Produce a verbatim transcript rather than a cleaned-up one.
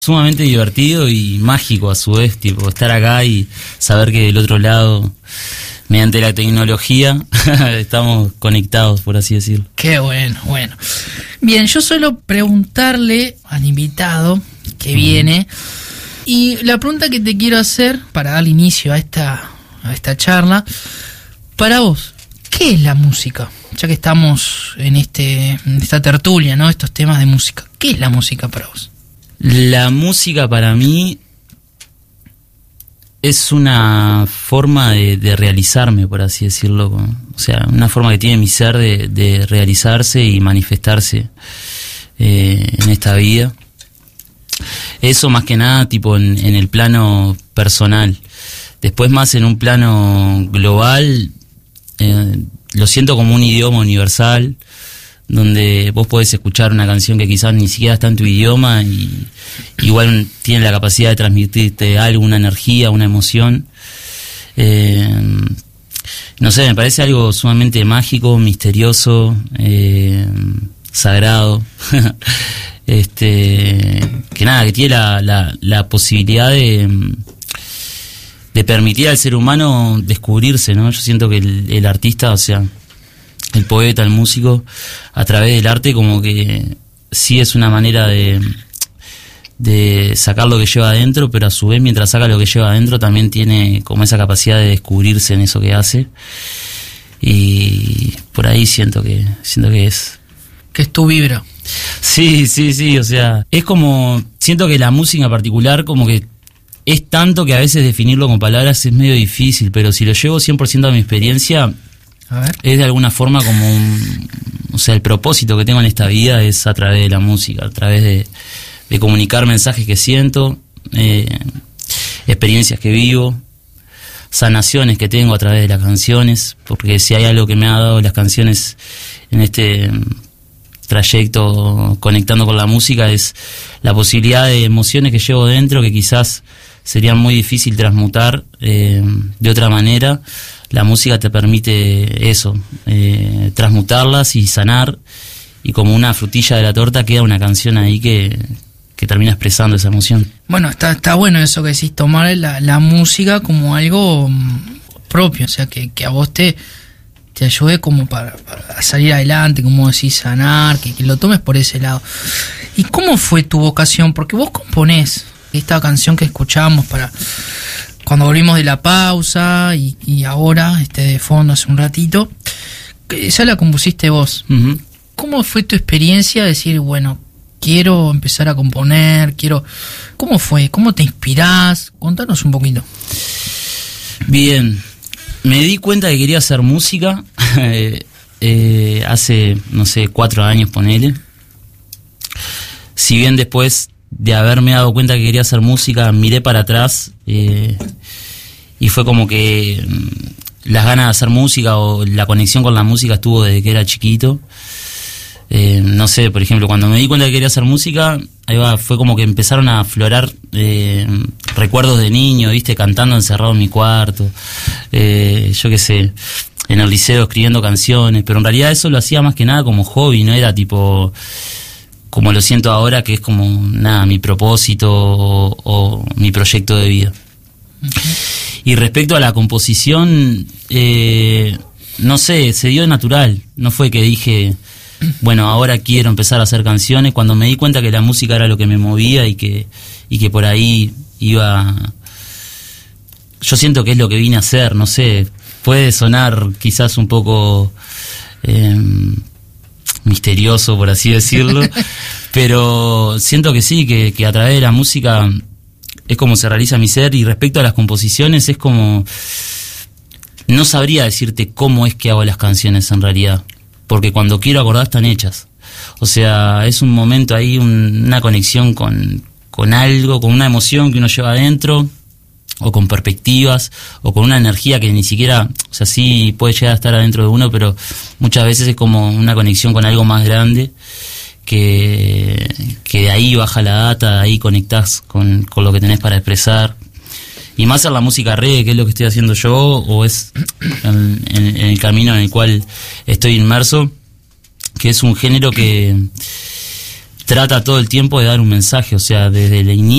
Sumamente divertido y mágico a su vez, tipo, estar acá y saber que del otro lado, mediante la tecnología, estamos conectados, por así decirlo. Qué bueno, bueno. Bien, yo suelo preguntarle al invitado que viene, y la pregunta que te quiero hacer para dar inicio a esta, a esta charla, para vos, ¿qué es la música? Ya que estamos en, este, en esta tertulia, ¿no? Estos temas de música, ¿qué es la música para vos? La música para mí es una forma de, de realizarme, por así decirlo. O sea, una forma que tiene mi ser de, de realizarse y manifestarse eh, en esta vida. Eso más que nada tipo en, en el plano personal. Después más en un plano global, eh, lo siento como un idioma universal, donde vos podés escuchar una canción que quizás ni siquiera está en tu idioma y igual tiene la capacidad de transmitirte algo, una energía, una emoción. Eh, no sé, me parece algo sumamente mágico, misterioso, eh, sagrado. este que nada, que tiene la, la, la posibilidad de, de permitir al ser humano descubrirse, ¿no? Yo siento que el, el artista, o sea, el poeta, el músico, a través del arte como que sí es una manera de, de sacar lo que lleva adentro, pero a su vez mientras saca lo que lleva adentro también tiene como esa capacidad de descubrirse en eso que hace, y por ahí siento que siento que es que es tu vibra. Sí, sí, sí, o sea, es como, siento que la música en particular como que es tanto que a veces definirlo con palabras es medio difícil, pero si lo llevo cien por ciento a mi experiencia, a ver, es de alguna forma como un, o sea, el propósito que tengo en esta vida es a través de la música, a través de, de comunicar mensajes que siento, eh, experiencias que vivo, sanaciones que tengo a través de las canciones, porque si hay algo que me ha dado las canciones en este trayecto conectando con la música es la posibilidad de emociones que llevo dentro que quizás serían muy difícil transmutar eh, de otra manera. La música te permite eso, eh, transmutarlas y sanar, y como una frutilla de la torta queda una canción ahí que, que termina expresando esa emoción. Bueno, está, está bueno eso que decís, tomar la, la música como algo propio, o sea, que, que a vos te, te ayude como para, para salir adelante, como decís, sanar, que, que lo tomes por ese lado. ¿Y cómo fue tu vocación? Porque vos componés esta canción que escuchamos para cuando volvimos de la pausa y, y ahora, este de fondo hace un ratito, ya la compusiste vos. Uh-huh. ¿Cómo fue tu experiencia de decir, bueno, quiero empezar a componer, quiero... ¿Cómo fue? ¿Cómo te inspirás? Contanos un poquito. Bien, me di cuenta que quería hacer música eh, eh, hace, no sé, cuatro años, ponele. Si bien después de haberme dado cuenta que quería hacer música, miré para atrás eh, y fue como que las ganas de hacer música o la conexión con la música estuvo desde que era chiquito. Eh, no sé, por ejemplo, cuando me di cuenta que quería hacer música, ahí va, fue como que empezaron a aflorar eh, recuerdos de niño, viste, cantando encerrado en mi cuarto, eh, yo qué sé, en el liceo escribiendo canciones, pero en realidad eso lo hacía más que nada como hobby, no era tipo como lo siento ahora, que es como nada, mi propósito o, o mi proyecto de vida. Okay. Y respecto a la composición, eh, no sé, se dio natural, no fue que dije, bueno, ahora quiero empezar a hacer canciones, cuando me di cuenta que la música era lo que me movía y que, y que por ahí iba, yo siento que es lo que vine a hacer, no sé, puede sonar quizás un poco eh, misterioso, por así decirlo, pero siento que sí, que, que a través de la música es como se realiza mi ser. Y respecto a las composiciones es como, no sabría decirte cómo es que hago las canciones en realidad, porque cuando quiero acordar están hechas, o sea, es un momento ahí, un, una conexión con, con algo, con una emoción que uno lleva adentro, o con perspectivas, o con una energía que ni siquiera, o sea, sí puede llegar a estar adentro de uno, pero muchas veces es como una conexión con algo más grande, que, que de ahí baja la data, de ahí conectás con, con lo que tenés para expresar. Y más en la música reggae, que es lo que estoy haciendo yo, o es en, en, en el camino en el cual estoy inmerso, que es un género que trata todo el tiempo de dar un mensaje, o sea, desde el inicio